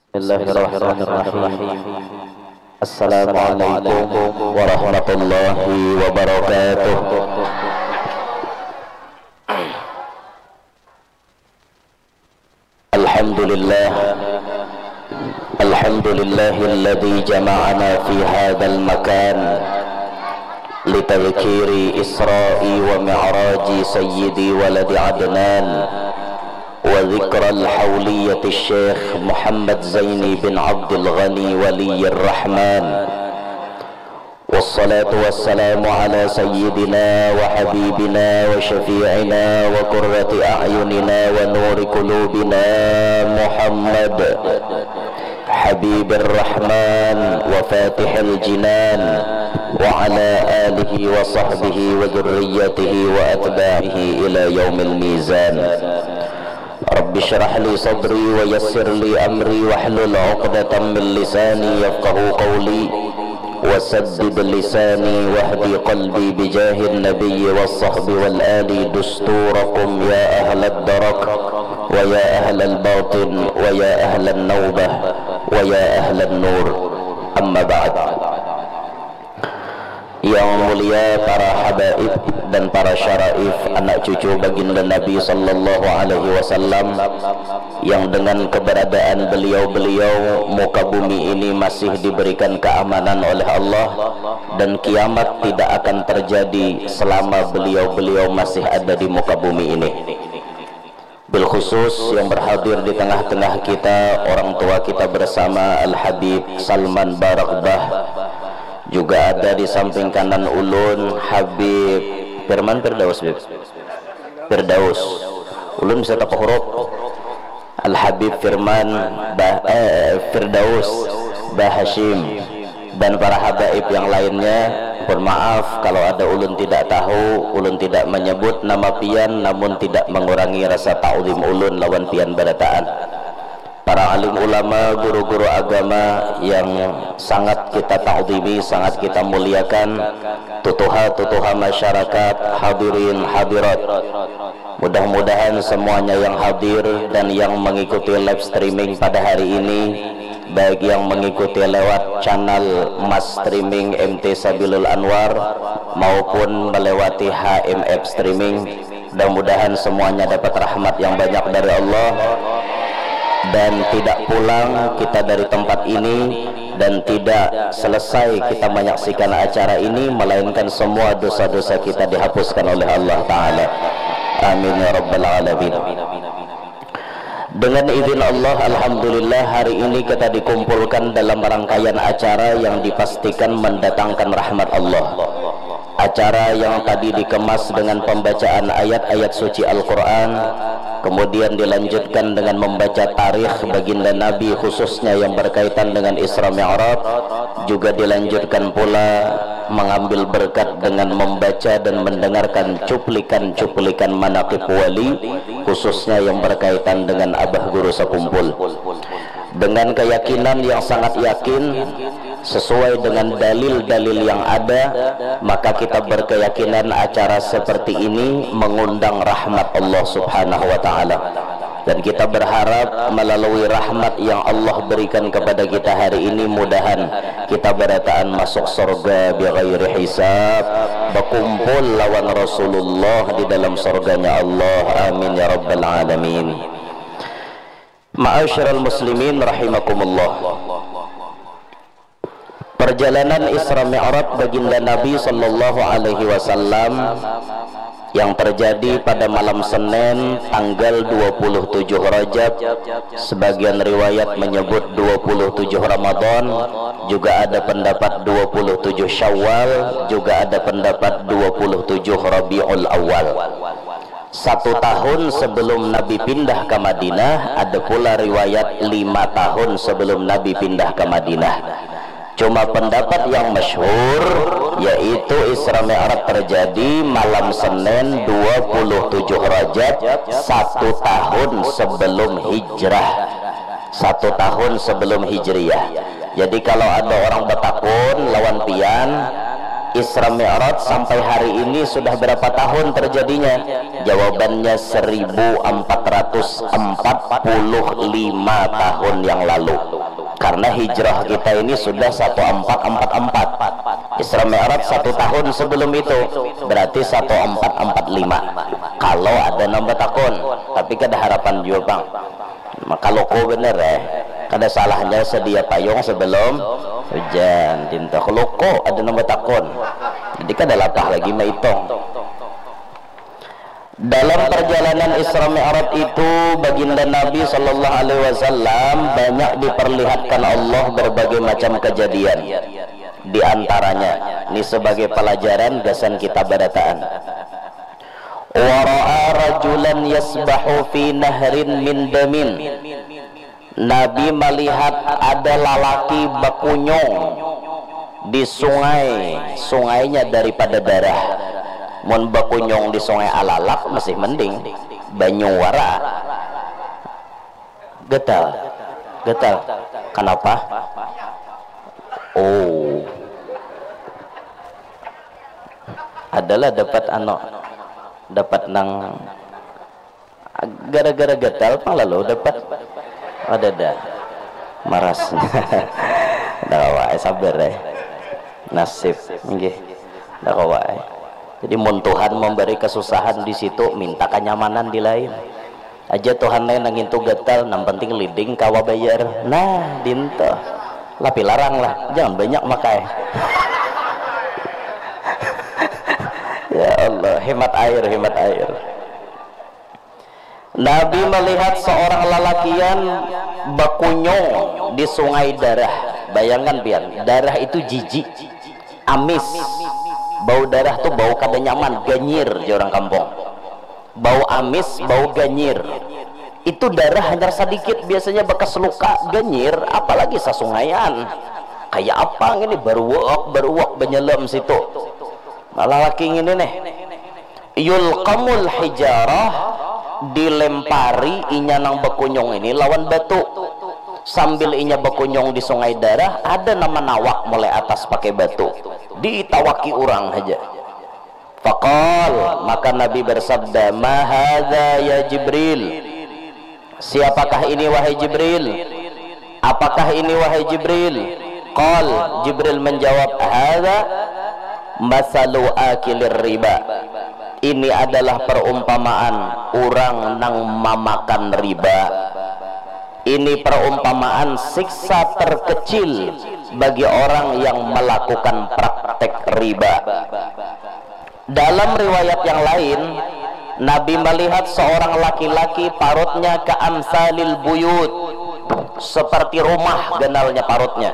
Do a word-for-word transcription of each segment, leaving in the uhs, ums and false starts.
Bismillahirrahmanirrahim. Assalamualaikum warahmatullahi wabarakatuh. Alhamdulillah Alhamdulillahilladzi jama'ana fi hadzal makan litadhkiri Isra'i wa mi'raji sayyidi waladi Adnan wa dzikral hawliyyati Syekh Muhammad Zaini bin Abdul Ghani waliyyir rahman. Wassalatu wassalamu ala sayyidina wa habibina wa syafi'ina wa qurrati a'yunina wa nuri qulubina Muhammad Habibir Rahman wa Fatihil Jinan wa ala alihi wa sahbihi wa dhurriyyatihi wa atba'ihi ila yaumil mizan. Rabbi syrah li sadri wa yassir li amri wahlul 'uqdatam min lisani yafqahu qawli wasaddid lisani wahdi qalbi bijahin nabiyyi wassahbi wal ali dusturakum ya ahlad darak wa ya ahlal batin wa ya ahlan nawbah wa ya ahlan nur. Amma ba'd. Yang mulia para habaib dan para syaraif, anak cucu baginda Nabi sallallahu alaihi wasallam, yang dengan keberadaan beliau-beliau muka bumi ini masih diberikan keamanan oleh Allah, dan kiamat tidak akan terjadi selama beliau-beliau masih ada di muka bumi ini. Bil khusus yang berhadir di tengah-tengah kita, orang tua kita bersama Al-Habib Salman Barakbah, juga ada di samping kanan ulun Habib Firman Firdaus. Firdaus ulun bisa tak huruf Al-Habib Firman bah, eh, Firdaus Bah Hashim dan para habaib yang lainnya. Mohon maaf kalau ada ulun tidak tahu, ulun tidak menyebut nama pian, namun tidak mengurangi rasa ta'zim ulun lawan pian barataan. Para alim ulama, guru-guru agama yang sangat kita ta'zimi, sangat kita muliakan, tutuha-tutuha masyarakat, hadirin hadirat. Mudah-mudahan semuanya yang hadir dan yang mengikuti live streaming pada hari ini, baik yang mengikuti lewat channel Mas Streaming M T Sabilul Anwar maupun melewati H M F Streaming, mudah-mudahan semuanya dapat rahmat yang banyak dari Allah, dan tidak pulang kita dari tempat ini dan tidak selesai kita menyaksikan acara ini melainkan semua dosa-dosa kita dihapuskan oleh Allah Ta'ala. Amin ya rabbal alamin. Dengan izin Allah, alhamdulillah hari ini kita dikumpulkan dalam rangkaian acara yang dipastikan mendatangkan rahmat Allah. Acara yang tadi dikemas dengan pembacaan ayat-ayat suci Al-Quran, kemudian dilanjutkan dengan membaca tarikh baginda Nabi khususnya yang berkaitan dengan Isra Mi'raj, juga dilanjutkan pula mengambil berkat dengan membaca dan mendengarkan cuplikan-cuplikan manaqib wali khususnya yang berkaitan dengan Abah Guru Sekumpul. Dengan keyakinan yang sangat yakin sesuai dengan dalil-dalil yang ada, maka kita berkeyakinan acara seperti ini mengundang rahmat Allah Subhanahu wa ta'ala, dan kita berharap melalui rahmat yang Allah berikan kepada kita hari ini, mudahan kita berataan masuk surga bighairi hisab, berkumpul lawan Rasulullah di dalam surganya Allah. Amin ya rabbal alamin. Ma'asyiral muslimin rahimakumullah. Perjalanan Isra Mi'raj baginda Nabi sallallahu alaihi wasallam yang terjadi pada malam Senin tanggal dua puluh tujuh Rajab, sebagian riwayat menyebut dua puluh tujuh Ramadan, juga ada pendapat dua puluh tujuh Syawal, juga ada pendapat dua puluh tujuh Rabiul Awal. Satu tahun sebelum Nabi pindah ke Madinah, ada pula riwayat lima tahun sebelum Nabi pindah ke Madinah. Cuma pendapat yang masyhur yaitu Isra Mi'raj terjadi malam Senin dua puluh tujuh Rajab, satu tahun sebelum hijrah, satu tahun sebelum hijriyah. Jadi kalau ada orang bertakun lawan pian, Isra Mi'raj sampai hari ini sudah berapa tahun terjadinya? Jawabannya seribu empat ratus empat puluh lima tahun yang lalu. karena hijrah kita ini sudah seribu empat ratus empat puluh empat, Isra Mi'raj satu tahun sebelum itu, berarti seribu empat ratus empat puluh lima kalau ada nambah takun. Tapi kada harapan juga bang, maka loko bener eh kada salahnya sedia payung sebelum hujan tinta loko ada nambah takun, jadi kada lapah lagi maitong. Dalam perjalanan Isra Mi'raj itu baginda Nabi Shallallahu Alaihi Wasallam banyak diperlihatkan Allah berbagai macam kejadian. Di antaranya, ini sebagai pelajaran gasan kita barataan. Wa ra'a rajulan yasbahu fi nahrin min damin. Nabi melihat ada lalaki bakunyong di sungai, sungainya daripada darah. Mun bakunyong di sungai alalak masih mending, banyu wara getal getal. Kenapa? Oh, adalah dapat ano dapat nang gara-gara getal pala lo dapat ada dah marasnya. Dah wae sabar eh nasib nggih dah wae. Jadi mun Tuhan memberi kesusahan di situ, minta kenyamanan di lain aja. Tuhan lain nangin tu gatal, nam penting leading kawa bayar. Nah dinto lapi larang lah, jangan banyak makai. Ya Allah, hemat air, hemat air. Nabi melihat seorang lalakian bakunyong di sungai darah. Bayangkan pian, darah itu jijik, amis. Bau darah tuh bau kada nyaman, ganyir di orang kampung. Bau amis, bau ganyir. Itu darah hanya sedikit, biasanya bekas luka, ganyir, apalagi sasungaian. Kayak apa ini beruak beruak benyelam situ. Malah laki ini nih. Yulqamul hijarah, dilempari inya nang bekunyong ini lawan batu. Sambil inya bekunyong di sungai darah, ada nama nawak mulai atas pakai batu, ditawaki orang aja. Faqal, maka Nabi bersabda, ma hadza ya Jibril, siapakah ini wahai Jibril, apakah ini wahai Jibril? Qal, Jibril menjawab, hadza masalu akilir riba, ini adalah perumpamaan orang nang mamakan riba. Ini perumpamaan siksa terkecil bagi orang yang melakukan praktek riba. Dalam riwayat yang lain, Nabi melihat seorang laki-laki parutnya ke amsalil buyut, seperti rumah ganalnya parutnya.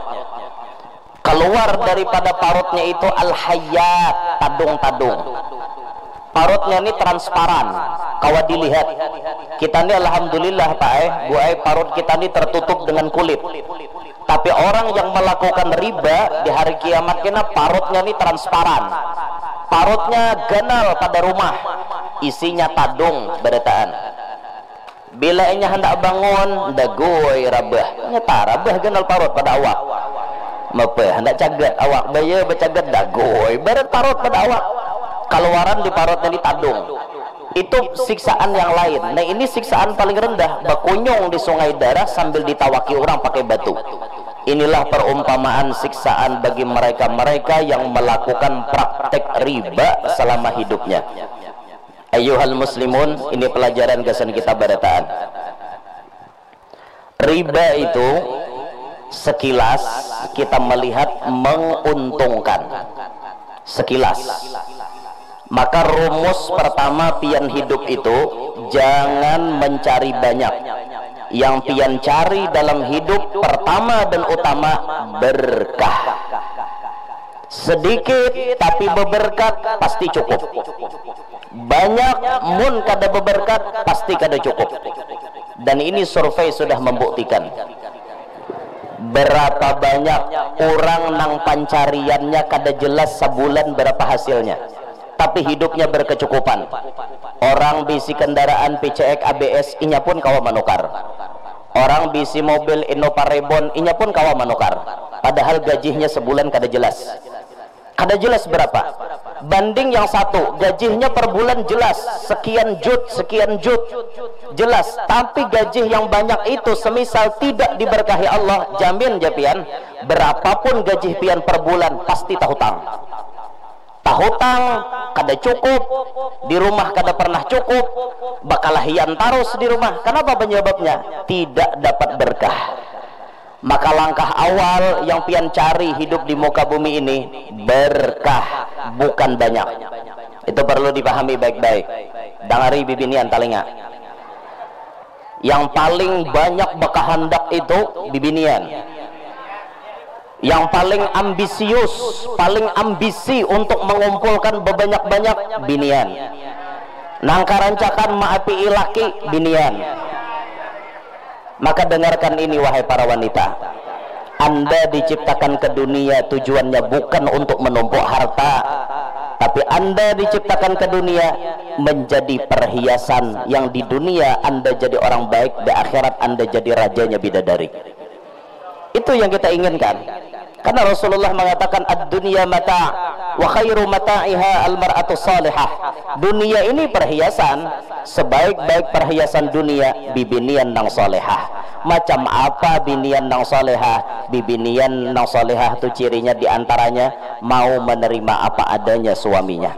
Keluar daripada parutnya itu al-hayyat, tadung-tadung. Parutnya ini transparan, kawa dilihat. Kita ini alhamdulillah Pak eh, Bu eh, parut kita ini tertutup dengan kulit. Tapi orang yang melakukan riba di hari kiamat kena parutnya ini transparan. Parutnya ganal pada rumah, isinya tadung berataan. Bila inya hendak bangun, dagoy rabah, nyata rabah ganal parut pada awak. Mapa hendak cagat awak, baya bercagat dagoy, berat parut pada awak. Keluaran di parutnya di tadung. Itu siksaan yang lain. Nah ini siksaan paling rendah, bakunyong di sungai darah sambil ditawaki orang pakai batu. Inilah perumpamaan siksaan bagi mereka-mereka yang melakukan praktek riba selama hidupnya. Ayyuhal muslimun, ini pelajaran gasan kita barataan. Riba itu sekilas kita melihat menguntungkan, sekilas. Maka rumus pertama pian hidup itu, jangan mencari banyak. Yang pian cari dalam hidup pertama dan utama berkah. Sedikit tapi beberkat pasti cukup. Banyak mun kada beberkat pasti kada cukup. Dan ini survei sudah membuktikan. Berapa banyak orang nang pancariannya kada jelas sebulan berapa hasilnya, tapi hidupnya berkecukupan. Orang bisi kendaraan P C X A B S inya pun kawa manukar. Orang bisi mobil Innova Reborn inya pun kawa manukar. Padahal gajinya sebulan kada jelas. Kada jelas berapa. Banding yang satu, gajinya per bulan jelas sekian jut, sekian jut. jelas. Tapi gaji yang banyak itu semisal tidak diberkahi Allah, jamin ya pian, berapapun gaji pian per bulan pasti tahutang. Tahutang kada cukup, di rumah kada pernah cukup, bakal hian terus di rumah. Kenapa penyebabnya? Tidak dapat berkah. Maka langkah awal yang pian cari hidup di muka bumi ini berkah, bukan banyak. Itu perlu dipahami baik-baik. Dangari bibinian talinga. Yang paling banyak bakahandak itu bibinian. Yang paling ambisius, paling ambisi untuk mengumpulkan bebanyak-banyak binian. Nangka rancakan maapi ilaki binian. Maka dengarkan ini wahai para wanita, Anda diciptakan ke dunia tujuannya bukan untuk menumpuk harta, tapi Anda diciptakan ke dunia menjadi perhiasan, yang di dunia Anda jadi orang baik, di akhirat Anda jadi rajanya bidadari. Itu yang kita inginkan. Karena Rasulullah mengatakan ad-dunya mata' wa khairu mata'iha al-mar'atu salihah. Dunia ini perhiasan, sebaik-baik perhiasan dunia bibinian nang salihah. Macam apa binian nang salihah? Bibinian nang salihah itu cirinya diantaranya mau menerima apa adanya suaminya.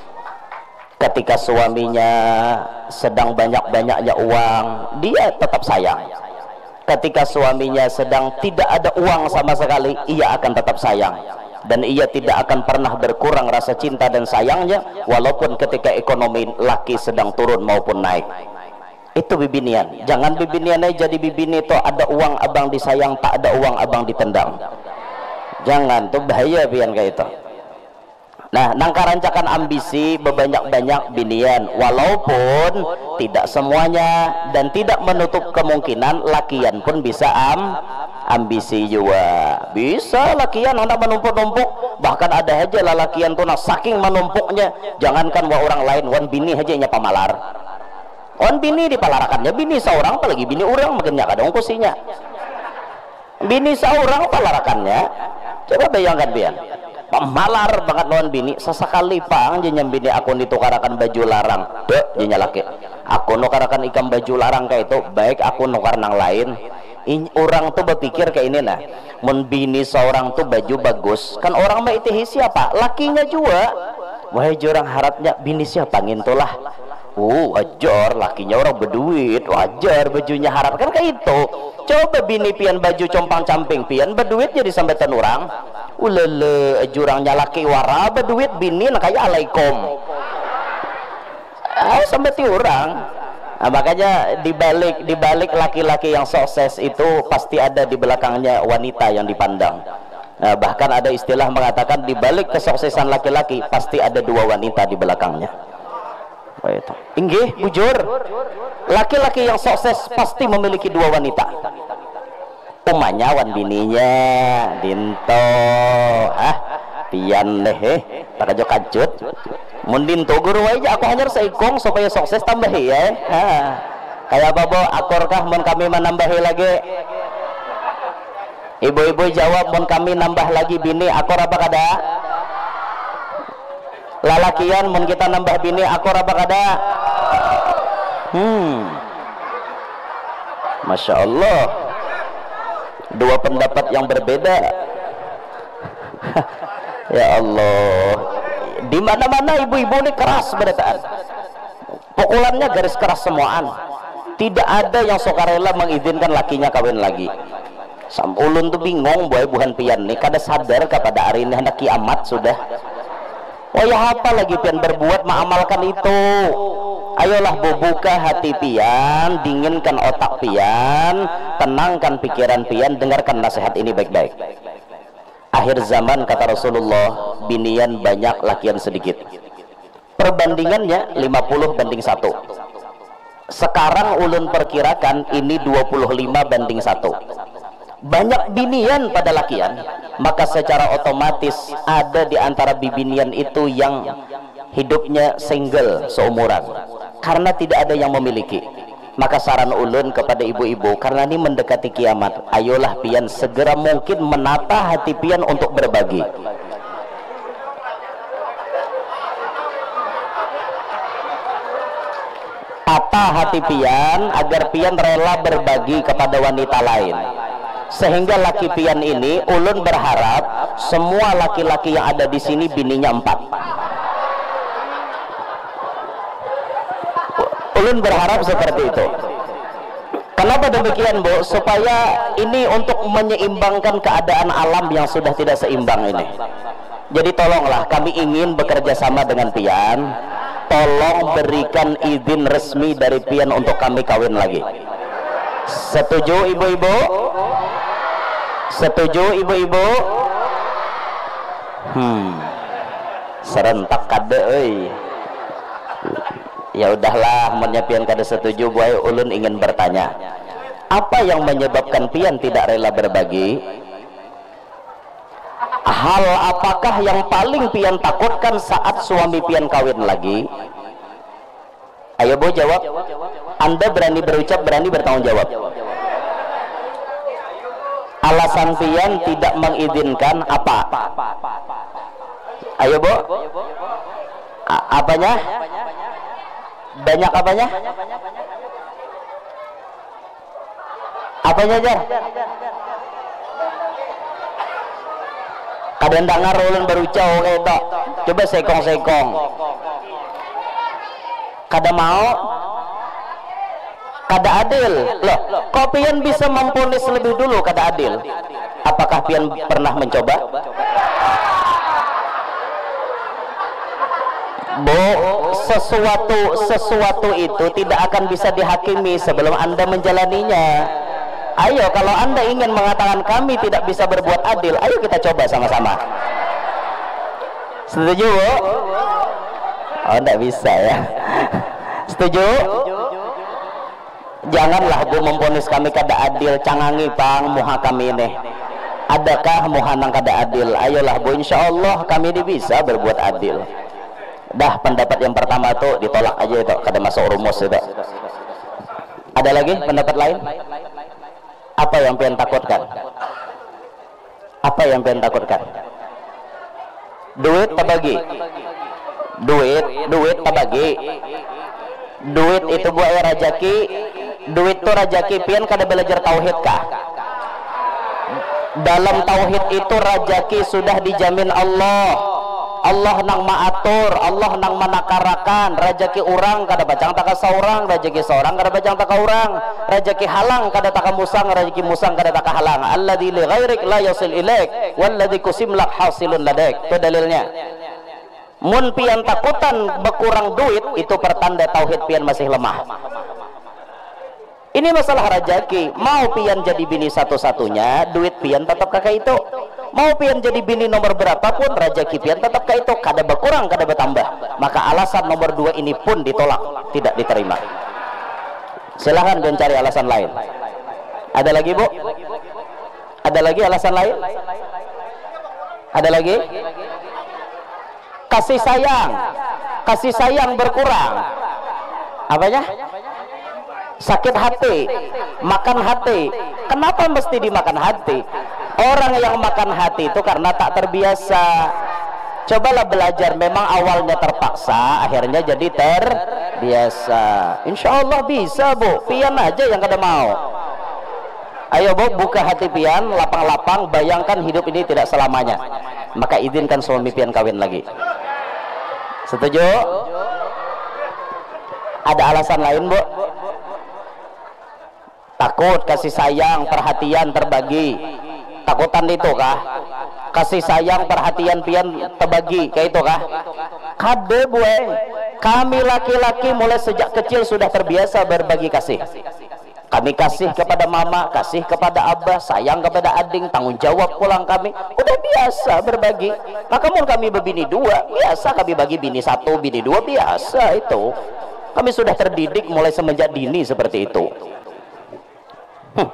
Ketika suaminya sedang banyak-banyaknya uang, dia tetap sayang. Ketika suaminya sedang tidak ada uang sama sekali, ia akan tetap sayang. Dan ia tidak akan pernah berkurang rasa cinta dan sayangnya, walaupun ketika ekonomi laki sedang turun maupun naik. Itu bibinian. Jangan bibiniannya jadi bibini itu ada uang abang disayang, tak ada uang abang ditendang. Jangan, tuh bahaya pian kayak itu. Nah, nangka rancakan ambisi bebanyak-banyak binian, walaupun tidak semuanya, dan tidak menutup kemungkinan lakian pun bisa am ambisi juga. Bisa lakian hendak menumpuk-numpuk, bahkan ada aja lah lakian tuh nah, saking menumpuknya, jangankan wa orang lain, wan bini aja nya pamalar. Wan bini dipalarakannya, bini seorang apalagi bini orang makin nyak ada ongkosinya. Bini seorang palarakannya, coba bayangkan pian. Pemalar banget lawan bini, sesekali pang jenya bini aku ditukarakan baju larang, dek jenya laki aku nukarakan ikan baju larang kayak itu, baik aku nukar nang lain. In, orang tuh berpikir kayak ini nah, mun bini seorang tuh baju bagus kan orang mah itu siapa? Lakinya juga. Wahai jurang harapnya bini siapa ngintulah. Uh, wajar lakinya orang berduit, wajar bajunya harap kan kayak itu. Coba bini pian baju compang camping pian berduit jadi sambetan orang. Ulele jurangnya laki wara berduit bini nak kayak alaikum. Ah, sampai ti orang. Nah, makanya dibalik dibalik laki-laki yang sukses itu pasti ada di belakangnya wanita yang dipandang. Nah, bahkan ada istilah mengatakan dibalik kesuksesan laki-laki pasti ada dua wanita di belakangnya. Inggih, bujur. Laki-laki yang sukses pasti memiliki dua wanita. Umanya wan bininya dinto ah pian leh tak aja kacut mun dinto guru aja aku hanya seikong supaya sukses tambahi ya ha. Kayak babo akorkah mun kami menambahi lagi, ibu-ibu jawab mun kami nambah lagi bini akor apa kada, lalakian mun kita nambah bini akor apa kada. hmm Masya Allah, dua pendapat yang berbeda. Ya Allah, di mana-mana ibu-ibu ini keras berataan, pukulannya garis keras semuaan. Tidak ada yang sukarela mengizinkan lakinya kawin lagi. Ulun tuh bingung boy buhan pian nih kada sadar kepada hari ini hendak kiamat sudah. Oh ya apa lagi pian berbuat mengamalkan itu. Ayolah bubuka hati pian, dinginkan otak pian, tenangkan pikiran pian, dengarkan nasihat ini baik-baik. Akhir zaman kata Rasulullah, binian banyak, lakian sedikit. Perbandingannya lima puluh banding satu. Sekarang ulun perkirakan ini dua puluh lima banding satu. Banyak binian pada lakian, maka secara otomatis ada di antara bibinian itu yang hidupnya single seumuran, karena tidak ada yang memiliki. Maka saran ulun kepada ibu-ibu, karena ini mendekati kiamat, ayolah pian segera mungkin menata hati pian untuk berbagi. Apa mata hati pian agar pian rela berbagi kepada wanita lain, sehingga laki pian ini ulun berharap semua laki-laki yang ada di sini bininya empat. Ulun berharap seperti itu. Kenapa demikian, Bu? Supaya ini untuk menyeimbangkan keadaan alam yang sudah tidak seimbang ini. Jadi tolonglah, kami ingin bekerja sama dengan pian. Tolong berikan izin resmi dari pian untuk kami kawin lagi. Setuju ibu-ibu? Setuju ibu-ibu? Hmm. Serentak kade euy. Ya udahlah, mennya pian kada setuju, buai ulun ingin bertanya. Apa yang menyebabkan pian tidak rela berbagi? Hal apakah yang paling pian takutkan saat suami pian kawin lagi? Ayo Bu jawab. Anda berani berucap, berani bertanggung jawab. Alasan pian tidak mengizinkan apa? Ayo Bu. A- apanya? Banyak apanya? Apanya aja? Kadang dengar ulun berucap kayak itu. Coba sekong-sekong. Kada mau? Kada adil. Loh, kok pian bisa memponis lebih dulu kada adil? Apakah pian pernah mencoba? Bu, sesuatu sesuatu itu tidak akan bisa dihakimi sebelum Anda menjalaninya. Ayo, kalau Anda ingin mengatakan kami tidak bisa berbuat adil, ayo kita coba sama-sama. Setuju, Bu? Oh, enggak bisa ya. Setuju? Janganlah Bu memponis kami kada adil, cangangi pang muha kami ini. Adakah muha nang kada adil? Ayolah Bu, insya Allah kami ini bisa berbuat adil. Dah, pendapat yang pertama tuh ditolak aja itu, kada masuk rumus itu. Ada lagi pendapat lain? Apa yang pian takutkan? Apa yang pian takutkan? Duit tak bagi. Duit, duit tak bagi. Duit itu buat rajaki. Duit tuh rajaki, pian kada belajar tauhid kah? Dalam tauhid itu rajaki sudah dijamin Allah. Allah nang maatur, Allah nang manakarakan. Rajaki orang kada bacang taka saurang, rajaki saurang kada bacang taka orang. Rajaki halang kada taka musang, rajaki musang kada taka halang. Alladzi li ghairik la yasil ilaik, walladzi kusimlak hasilun ladaik. Itu dalilnya. Mun pian takutan berkurang duit, itu pertanda tauhid pian masih lemah. Ini masalah rajaki. Mau pian jadi bini satu-satunya, duit pian tetap kakak itu. Mau pian jadi bini nomor berapapun, rajaki pian tetap kakak itu. Kada berkurang, kada bertambah. Maka alasan nomor dua ini pun ditolak, tidak diterima. Silahkan pian cari alasan lain. Ada lagi, Bu? Ada lagi alasan lain? Ada lagi? Kasih sayang. Kasih sayang berkurang. Apanya? Sakit hati, makan hati. Kenapa mesti dimakan hati? Orang yang makan hati itu karena tak terbiasa. Cobalah belajar, memang awalnya terpaksa, akhirnya jadi terbiasa. Insya Allah bisa, Bu. Pian aja yang kada mau. Ayo Bu, buka hati pian, lapang-lapang. Bayangkan hidup ini tidak selamanya. Maka izinkan suami pian kawin lagi. Setuju? Ada alasan lain, Bu? Takut, kasih sayang, perhatian terbagi. Takutan itu kah? Kasih sayang, perhatian pian terbagi, kayak itu kah? Kade buai. Kami laki-laki mulai sejak kecil sudah terbiasa berbagi kasih. Kami kasih kepada mama, kasih kepada abah, sayang kepada ading, tanggung jawab pulang kami. Udah biasa berbagi. Maka mun kami berbini dua, biasa kami bagi bini satu, bini dua, biasa itu. Kami sudah terdidik mulai semenjak dini seperti itu. Hmm.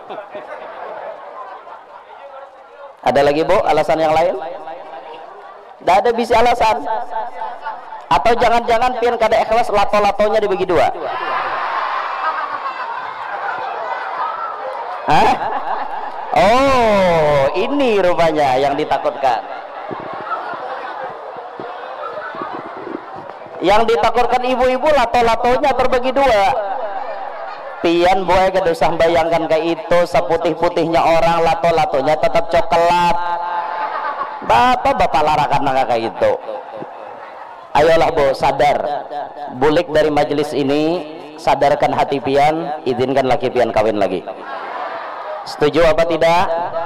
Ada lagi, Bu, alasan yang lain? Tidak ada bisa alasan. Atau jangan-jangan pian kada ikhlas lato-latonya dibagi dua? Hah? Oh, ini rupanya yang ditakutkan. Yang ditakutkan ibu-ibu lato-latonya terbagi dua. pian boy kada usah bayangkan kayak itu, seputih-putihnya orang lato-latonya tetap coklat. Bapak-bapak larakan nangka kayak itu. Ayolah Bu, sadar. Bulik dari majelis ini, sadarkan hati pian, izinkan laki pian kawin lagi. Setuju apa tidak?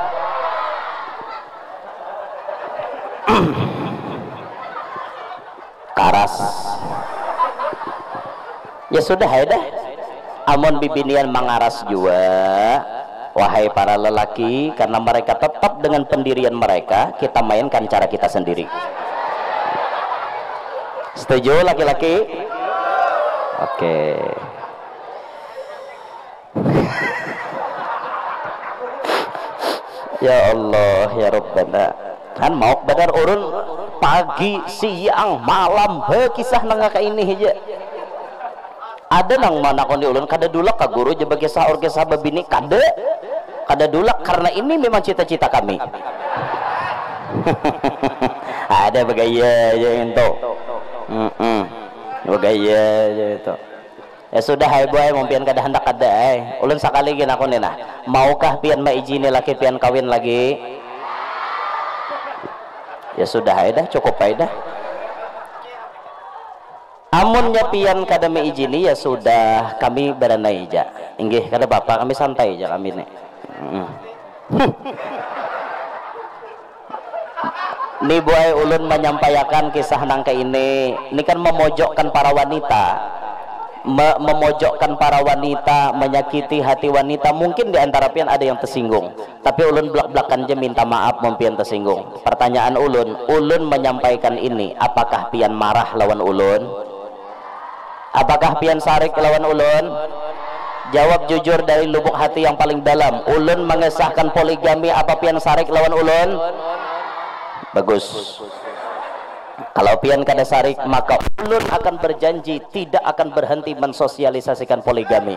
Karas. Ya sudah ya dah. Amun bibinian mangaras juga, wahai para lelaki, karena mereka tetap dengan pendirian mereka, kita mainkan cara kita sendiri. Setuju laki-laki? Oke. Ya Allah, ya Rabbana. Kan mau badar urun pagi, siang, malam, he kisah nangka ini aja. Ada nang mana kon diulun kada dulak ka guru je bagi sahur ke sahabat bini kada kada dulak karena ini memang cita-cita kami. Ada bagaya aja itu. Heeh. Bagaya aja itu. Ya sudah hai boy mau pian kada hendak kada eh. Ulun sakali gin aku nina. Maukah pian maijini laki pian kawin lagi? Ya sudah hai dah cukup hai dah. Amunnya pian kada meijini ya sudah kami beranai aja. Inggih kada bapak kami santai aja kami nih. Mm. Nih boy ulun menyampaikan kisah nangka ini. Ini kan memojokkan para wanita, Me memojokkan para wanita, menyakiti hati wanita. Mungkin di antara pian ada yang tersinggung. Tapi ulun belak-belakan aja minta maaf mumpian tersinggung. Pertanyaan ulun, ulun menyampaikan ini, apakah pian marah lawan ulun? Apakah pian sarik lawan ulun? Jawab jujur dari lubuk hati yang paling dalam. Ulun mengesahkan poligami apa pian sarik lawan ulun? Bagus. Kalau pian kada sarik maka ulun akan berjanji tidak akan berhenti mensosialisasikan poligami.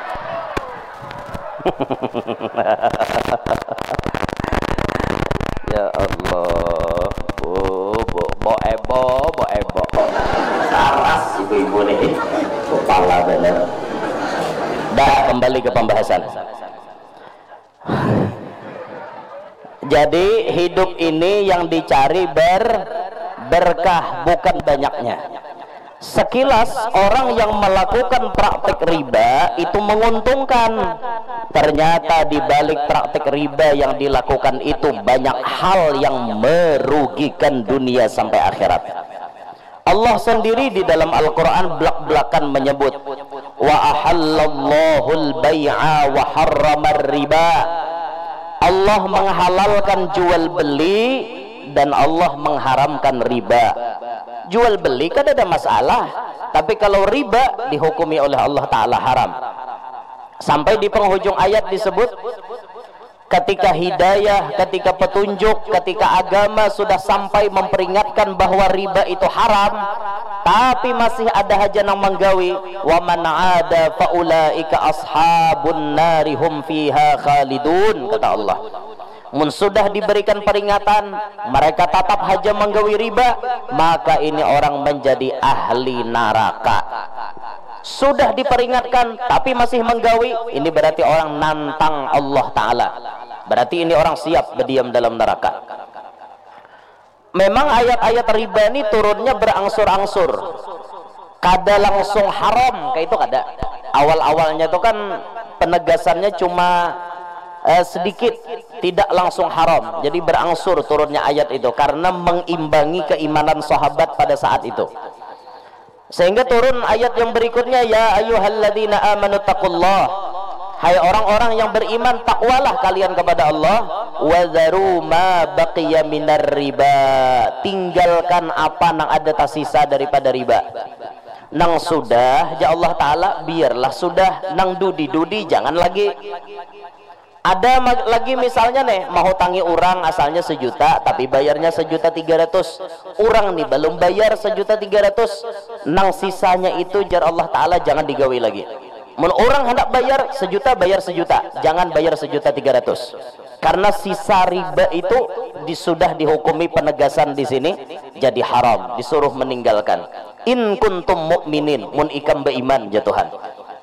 Ya Allah. Bu, bu, bo ebo, bo ebo. Saras ibu-ibu nih. Kepala bener. Dah kembali ke pembahasan. Jadi hidup ini yang dicari ber berkah bukan banyaknya. Sekilas orang yang melakukan praktik riba itu menguntungkan. Ternyata di balik praktik riba yang dilakukan itu banyak hal yang merugikan dunia sampai akhirat. Allah sendiri di dalam Al-Quran belak-belakan menyebut wa ahallallahu al-bay'a wa harramar riba. Allah menghalalkan jual beli dan Allah mengharamkan riba. Jual beli kan ada masalah, tapi kalau riba dihukumi oleh Allah Ta'ala haram. Sampai di penghujung ayat disebut ketika hidayah, ketika petunjuk, ketika agama sudah sampai memperingatkan bahwa riba itu haram, tapi masih ada aja yang menggawi. Wa man 'ada fa ulaika ashabun nari hum fiha khalidun, kata Allah. Mun sudah diberikan peringatan mereka tetap haja menggawi riba, maka ini orang menjadi ahli neraka. Sudah diperingatkan tapi masih menggawi, ini berarti orang nantang Allah Ta'ala. Berarti ini orang siap berdiam dalam neraka. Memang ayat-ayat riba ini turunnya berangsur-angsur, kada langsung haram kayak itu kada. Awal-awalnya itu kan penegasannya cuma eh, sedikit, tidak langsung haram. Jadi berangsur turunnya ayat itu karena mengimbangi keimanan sahabat pada saat itu. Sehingga turun ayat yang berikutnya, ya ayyuhalladzina amanu taqullah. Hai orang-orang yang beriman, takwalah kalian kepada Allah. Wa dzaru ma baqiya minar riba. Tinggalkan apa nang ada tersisa daripada riba. Nang sudah ya Allah Ta'ala biarlah sudah, nang dudi-dudi jangan lagi. Ada lagi misalnya nih mau tangi orang asalnya sejuta tapi bayarnya sejuta tiga ratus, orang nih belum bayar sejuta tiga ratus, nang sisanya itu jar Allah Ta'ala jangan digawi lagi. Mun orang hendak bayar sejuta bayar sejuta, jangan bayar sejuta tiga ratus, karena sisa riba itu sudah dihukumi penegasan di sini jadi haram, disuruh meninggalkan. In kuntum mukminin, mun ikam beriman ya Tuhan.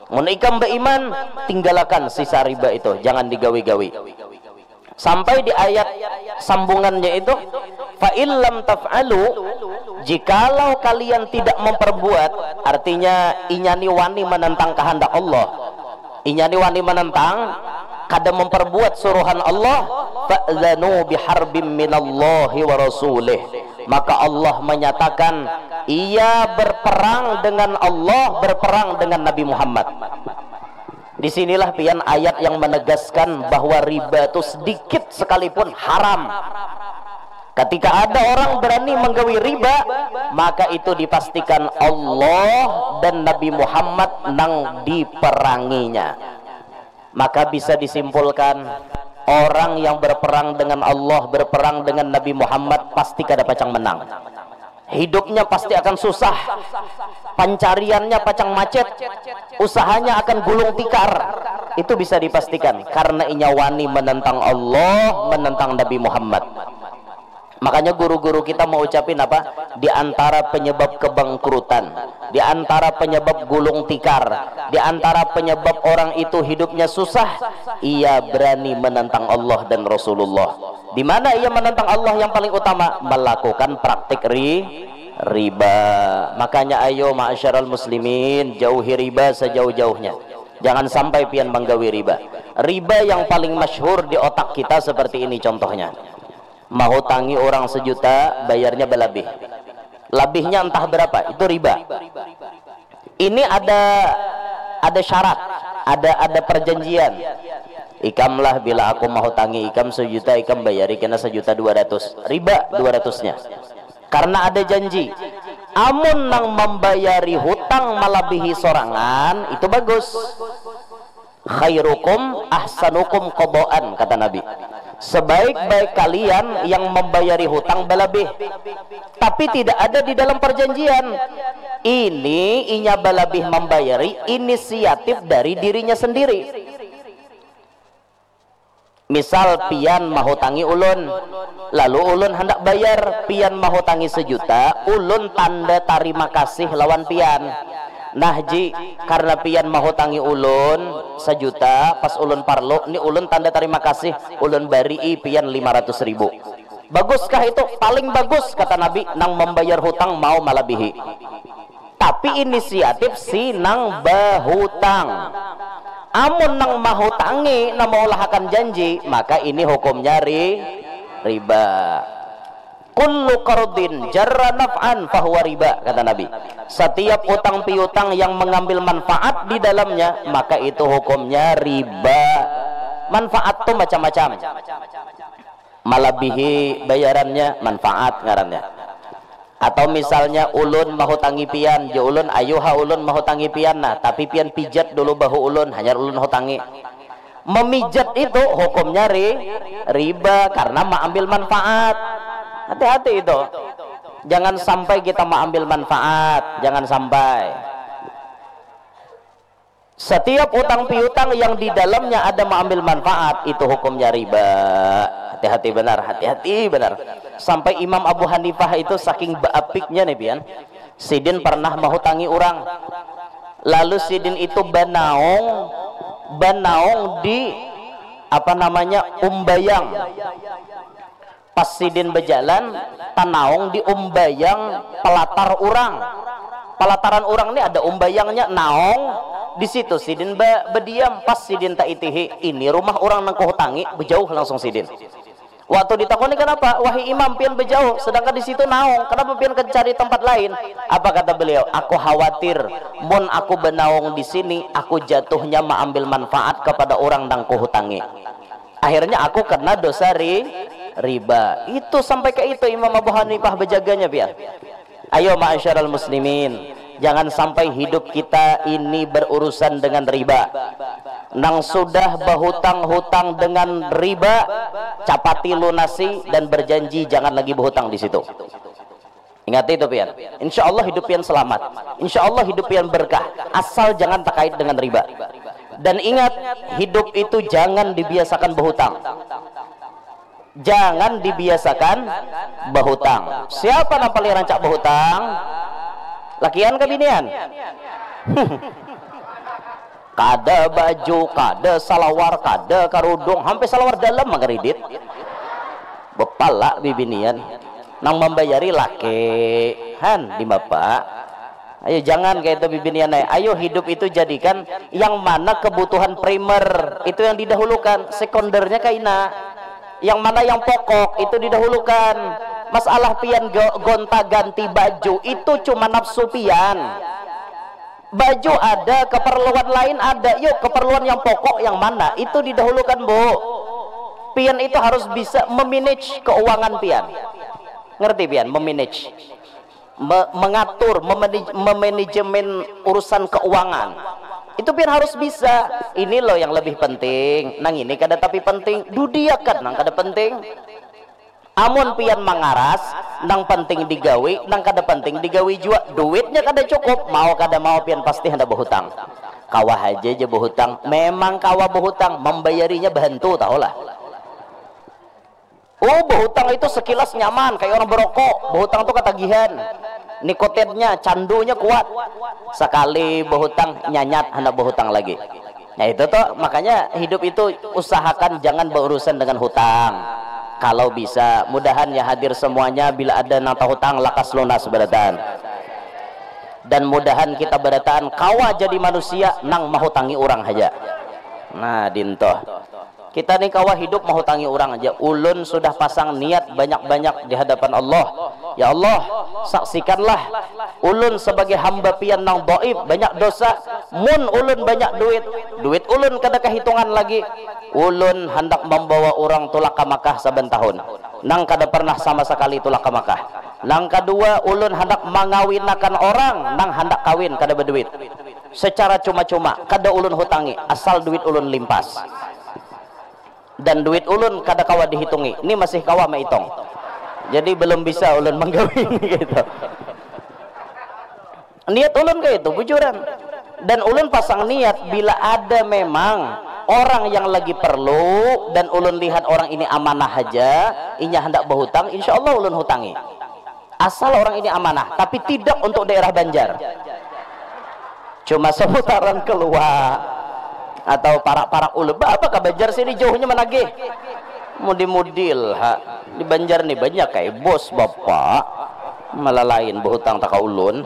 mun ikam beriman tinggalkan sisa riba itu, jangan digawi-gawi. Sampai di ayat sambungannya itu, fa illam taf'alu, jikalau kalian tidak memperbuat, artinya inyani wani menentang kehendak Allah, inyani wani menentang kada memperbuat suruhan Allah, fa'zanu biharbim minallahi wa rasulih, maka Allah menyatakan ia berperang dengan Allah, berperang dengan Nabi Muhammad. Disinilah pian ayat yang menegaskan bahwa riba itu sedikit sekalipun haram. Ketika ada orang berani menggawi riba, maka itu dipastikan Allah dan Nabi Muhammad nang diperanginya. Maka bisa disimpulkan, orang yang berperang dengan Allah, berperang dengan Nabi Muhammad pasti kada pacang menang. Hidupnya pasti akan susah, pencariannya pacang macet, usahanya akan gulung tikar. Itu bisa dipastikan karena inya wani menentang Allah, menentang Nabi Muhammad. Makanya guru-guru kita mau ucapin apa? Di antara penyebab kebangkrutan, di antara penyebab gulung tikar, di antara penyebab orang itu hidupnya susah, ia berani menentang Allah dan Rasulullah. Di mana ia menentang Allah yang paling utama? Melakukan praktik ri, riba. Makanya ayo ma'asyaral muslimin, jauhi riba sejauh-jauhnya. Jangan sampai pian menggawi riba. Riba yang paling masyhur di otak kita seperti ini contohnya. Mahutangi orang sejuta, bayarnya belabih. Labihnya entah berapa, itu riba. Ini ada ada syarat, ada ada perjanjian. Ikamlah bila aku mahutangi ikam sejuta, ikam bayari kena sejuta dua ratus. Riba dua ratusnya. Karena ada janji. Amun nang membayari hutang malabihi sorangan, itu bagus. Khairukum ahsanukum qadaan, kata Nabi. Sebaik-baik kalian yang membayari hutang balabih, tapi tidak ada di dalam perjanjian. Ini inya balabih membayari inisiatif dari dirinya sendiri. Misal pian mahutangi ulun, lalu ulun hendak bayar, pian mahutangi sejuta, ulun tanda terima kasih lawan pian. Nah ji, karena pian mahutangi ulun sejuta, pas ulun parlo, ini ulun tanda terima kasih, ulun bari pian lima ratus ribu. Baguskah itu? Paling bagus kata Nabi, nang membayar hutang mau malabihi. Tapi inisiatif si nang bahutang. Amun nang mahutangi, nang maulahakan janji, maka ini hukumnya ri, riba. Kullu qardin jarra naf'an fahuwa riba, kata Nabi. Setiap utang piutang yang mengambil manfaat di dalamnya, maka itu hukumnya riba. Manfaat tuh macam-macam. Malabihi bayarannya manfaat ngarannya. Atau misalnya ulun mahutangi pian, ya ulun ayuha ulun mahutangi pian, nah tapi pian pijat dulu bahu ulun, hanya ulun hutangi. Memijat itu hukumnya ri, riba karena mengambil manfaat. Hati-hati itu, jangan sampai kita mengambil manfaat, jangan sampai. Setiap utang piutang yang di dalamnya ada mengambil manfaat, itu hukumnya riba. Hati-hati benar, hati-hati benar. Sampai Imam Abu Hanifah itu saking baapiknya nih pian, sidin pernah mahutangi orang, lalu sidin itu banaung, banaung di apa namanya umbayang. Pas sidin berjalan, tanaung di umbayang pelatar orang. Pelataran orang ini ada umbayangnya, naong. Di situ sidin be berdiam. Pas sidin tak itihi, ini rumah orang nang kuhutangi, berjauh langsung sidin. Waktu ditakoni kenapa? Wahai imam, pian berjauh, sedangkan di situ naong. Kenapa pian cari tempat lain? Apa kata beliau? Aku khawatir, mun aku benaung di sini, aku jatuhnya mengambil manfaat kepada orang nang kuhutangi. Akhirnya aku kena dosa ri, riba. Itu sampai ke itu Imam Abu Hanifah berjaganya biar. Ayo ma'asyaral muslimin, jangan sampai hidup kita ini berurusan dengan riba. Nang sudah berhutang-hutang dengan riba, capati lunasi dan berjanji jangan lagi berhutang di situ. Ingat itu pian. Insya Allah hidup pian selamat. Insya Allah hidup pian berkah. Asal jangan terkait dengan riba. Dan ingat, hidup itu jangan dibiasakan berhutang. Jangan dibiasakan berhutang. Siapa yang paling rancak berhutang? Lakian ke binian? kada baju, kada salawar, kada karudung, sampai salawar dalam mangkredit bepala bibinian nang membayari laki han di bapak. Ayo jangan kayak itu bibinian. Ayo hidup itu jadikan yang mana kebutuhan primer itu yang didahulukan, sekundernya kaina. Yang mana yang pokok itu didahulukan. Masalah pian gonta ganti baju itu cuma nafsu pian. Baju ada, keperluan lain ada. Yuk keperluan yang pokok yang mana itu didahulukan, Bu. Pian itu harus bisa memanage keuangan pian. Ngerti pian? Memanage. Mengatur, memanajemen urusan keuangan itu pian harus bisa. Ini loh yang lebih penting nang ini kada tapi penting dudiakan nang kada penting. Amun pian mangaras nang penting digawi nang kada penting digawi jua, duitnya kada cukup, mau kada mau pian pasti hendak berhutang. Kawah aja aja berhutang, memang kawah berhutang, membayarinya bantu tahulah. Oh, berhutang itu sekilas nyaman kayak orang berokok. Berhutang itu ketagihan, nikotinnya, candunya kuat. Sekali berhutang nyanyat hendak berhutang lagi. Nah itu tuh makanya hidup itu usahakan jangan berurusan dengan hutang. Kalau bisa, mudahan ya hadir semuanya bila ada nata hutang lakas lunas beratan. Dan mudahan kita beratan kawa jadi manusia nang mahutangi orang aja. Nah dintoh kita nih kawa hidup mahutangi orang aja. Ulun sudah pasang niat banyak-banyak di hadapan Allah. Ya Allah, saksikanlah ulun sebagai hamba pian nang dhaif, banyak dosa. Mun ulun banyak duit, duit ulun kada kehitungan lagi. Ulun hendak membawa orang tulak ke Makkah saben tahun. Nang kada pernah sama sekali tulak ke Makkah. Nang kedua, ulun hendak mengawinakan orang nang hendak kawin kada berduit. Secara cuma-cuma, kada ulun hutangi, asal duit ulun limpas. Dan duit ulun kada kawa dihitungi, ini masih kawa maitung, jadi belum bisa ulun menggawin gitu. Niat ulun kayak itu bujuran, dan ulun pasang niat bila ada memang orang yang lagi perlu dan ulun lihat orang ini amanah aja, inya hendak berhutang, insya Allah ulun hutangi, asal orang ini amanah, tapi tidak untuk daerah Banjar, cuma seputaran keluar atau parak-parak uleba apa ke Banjar sini jauhnya menagih mudi-mudil ha. Di Banjar nih banyak kayak bos bapak malah lain berhutang tak ulun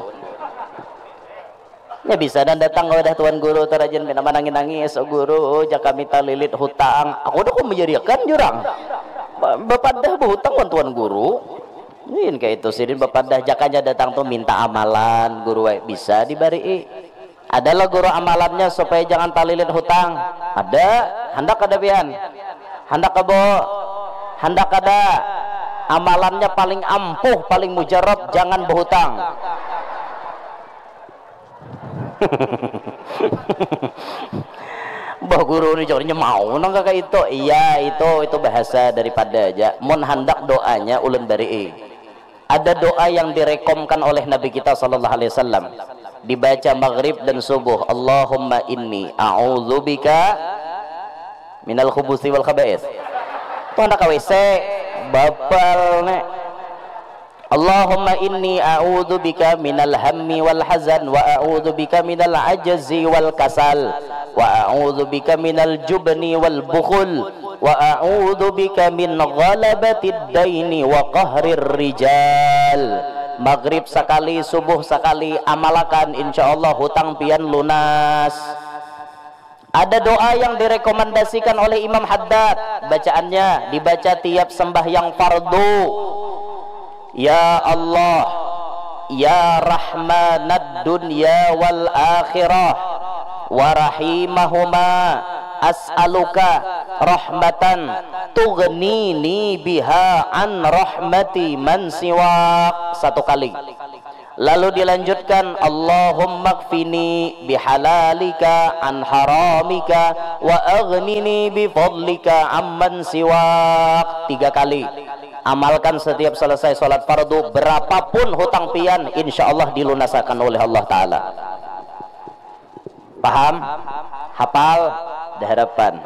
ya bisa dan datang kepada tuan guru terajan bina nangis-nangis, oh guru jaka minta lilit hutang, aku udah kok menjadikan jurang bapak dah berhutang tuan guru ini kayak itu sini bapak dah jakanya datang tuh minta amalan guru bisa dibari. Adalah guru amalannya supaya jangan talilin hutang. Ada, hendak ada pian. Hendak kebo, hendak ada. Amalannya paling ampuh, paling mujarab, jangan berhutang. Bah guru ini jawabnya mau nang kakak itu. Iya, itu itu bahasa daripada aja. Mun hendak doanya ulun dari. Ada doa yang direkomkan oleh Nabi kita sallallahu alaihi wasallam. Dibaca maghrib dan subuh, Allahumma inni a'udzubika minal khubuthi wal khaba'ith. Tuh hendak W C bapal nek. Allahumma inni a'udzubika minal hammi wal hazan wa a'udzubika minal ajzi wal kasal wa a'udzubika minal jubni wal bukhul wa a'udzubika min ghalabatid daini wa qahrir rijal. Maghrib sekali, subuh sekali, amalakan, insya Allah hutang pian lunas. Ada doa yang direkomendasikan oleh Imam Haddad, bacaannya dibaca tiap sembahyang fardu. Ya Allah, Ya Rahmanad dunya wal akhirah wa rahimahuma, as'aluka rahmatan tughnini biha an rahmati man siwak. Satu kali. Lalu dilanjutkan, Allahumma kfini bihalalika an haramika wa aghnini bifadlika amman siwak. Tiga kali. Amalkan setiap selesai sholat fardu, berapapun hutang pian, insya Allah dilunasakan oleh Allah Ta'ala. Paham? Hafal? Dihadapan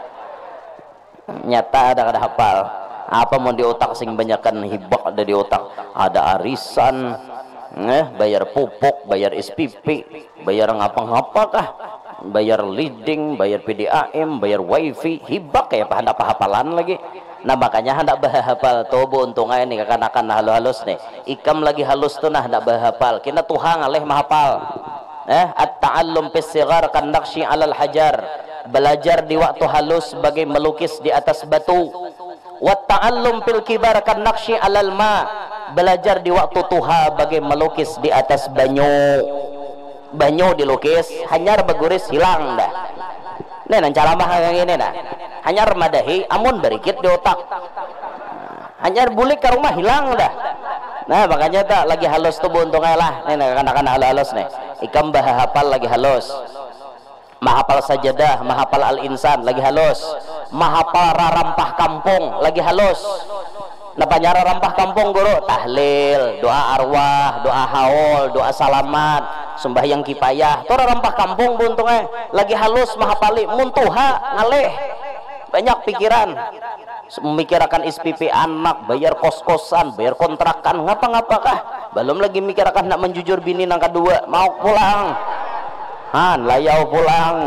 nyata ada kada hafal apa mau di otak sing banyakan hibak ada di otak, ada arisan eh bayar pupuk, bayar S P P, bayar ngapa-ngapa kah bayar leading, bayar P D A M, bayar wifi, hibak kayak apa hendak hafalan lagi. Nah makanya hendak bahapal tobo untungnya nih kakanakan halus-halus nih ikam lagi halus tuh nah hendak bahapal kena Tuhan alih mahapal eh at-ta'allum fis sighar kan naqshi 'alal hajar, belajar di waktu halus sebagai melukis di atas batu. Wat ta'allum fil kibar kan naqshi 'alal ma, belajar di waktu tuha bagai melukis di atas banyu. Banyu dilukis hanyar baguris hilang dah. Nah nan cara mah yang ini dah. Hanyar madahi amun berikit di otak. Hanyar bulik ke rumah hilang dah. Nah makanya tak lagi halus tuh untungnya lah. Nih anak-anak halus nih. Ikam bah hafal lagi halus. Mahapal sajadah, mahapal al-insan lagi halus. Mahapal rarampah kampung lagi halus. Napa nyara rampah kampung guru? Tahlil, doa arwah, doa haul, doa salamat, sembahyang kipayah. Tora rampah kampung buntungnya lagi halus mahapali muntuha ngaleh. Banyak pikiran. Memikirkan S P P anak, bayar kos-kosan, bayar kontrakan, ngapa-ngapakah? Belum lagi mikirkan nak menjujur bini nang kedua, mau pulang. Han, layau pulang.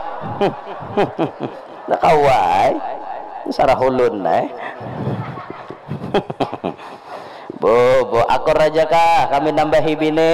Nak kawai. Sarah hulun eh. Bu, bu, akor aja kah kami nambahi bini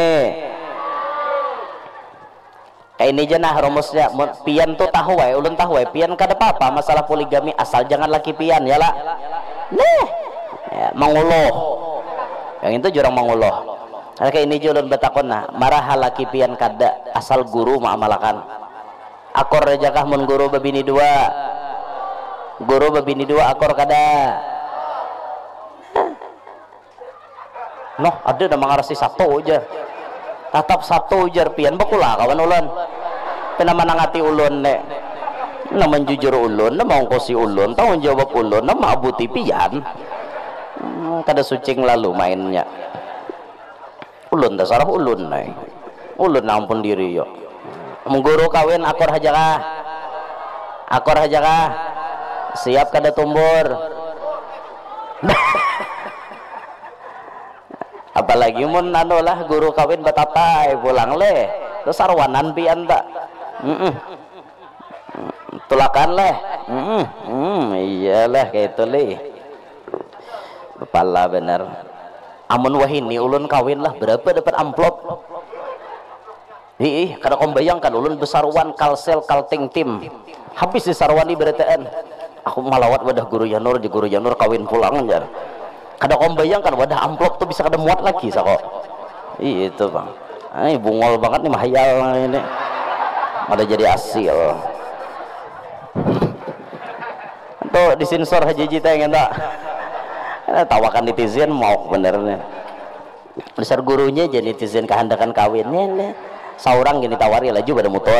kayak ini aja nah rumusnya pian tuh tahu ya ulun tahu ya pian kada apa-apa masalah poligami asal jangan laki pian ya lah nih ya, manguluh yang itu jurang manguluh karena kayak ini aja ulun betakon nah marah laki pian kada asal guru ma'amalakan akor aja kah mun guru babini dua guru babini dua akor kada noh ada nama ngarasi satu aja tatap satu aja pian bakulah kawan ulun penama nangati ulun nek nama jujur ulun nama ongkosi ulun tanggung jawab ulun nama abuti pian hmm, kada sucing lalu mainnya ulun dasar ulun nek ulun ampun diri yo mengguru kawin akor haja kah akor haja kah siap kada tumbur apalagi mun anu lah guru kawin batapai pulang leh terus sarwanan pian tak mm -mm. tulakan leh mm -mm. mm, iyalah kayak itu leh kepala bener amun wahini ulun kawin lah berapa dapat amplop ih kada kau bayangkan ulun besarwan kalsel kalting tim habis di sarwani berataan aku malawat wadah guru Yanur di guru Yanur kawin pulang jar kada kau bayangkan wadah amplop tuh bisa kada muat lagi sako itu bang ini bungol banget nih mahayal ini ada jadi asil tuh disensor haji jita yang enggak tawakan netizen mau benernya besar gurunya jadi netizen kehandakan kawinnya seorang gini tawari laju pada motor